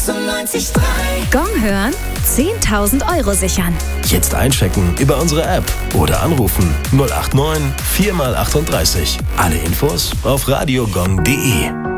98.3. Gong hören, 10.000 € sichern. Jetzt einchecken über unsere App oder anrufen 089 4x38. Alle Infos auf radiogong.de.